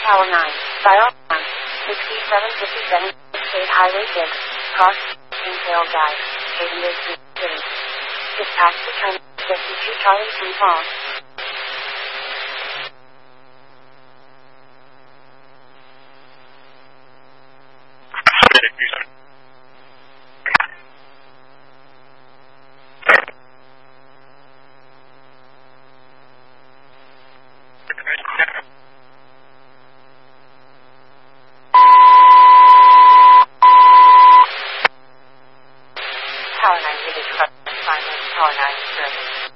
Tower 9, Dial 1, 6757, State Highway 6, Cross, Kingsdale Drive, Havenwood City. Dispatch to Terminal 52 Charlie St. Paul.